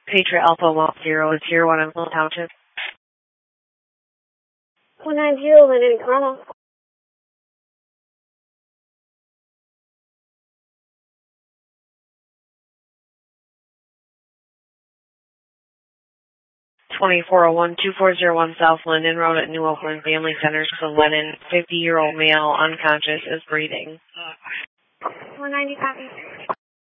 Patriot Alpha 10 is here, 1 in Little Township. 190 Linden Carmel. (2401) 2401 South Linden Road at New Oakland Family Center. So Lennon, 50-year-old male, unconscious, is breathing. 190 copy.